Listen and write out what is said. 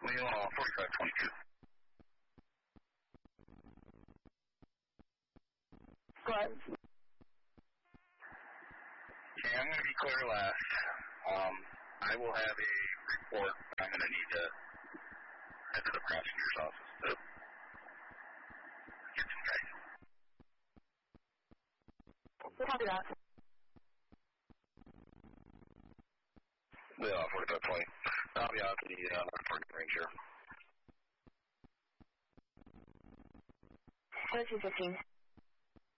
Wheel on 4522. Go ahead. Okay, I'm going to be clear last. I will have a report. I'm going to need to head to the prosecutor's office to get some guys. Copy that. Yeah, 4520. I'll be out to the parking range here. 1315.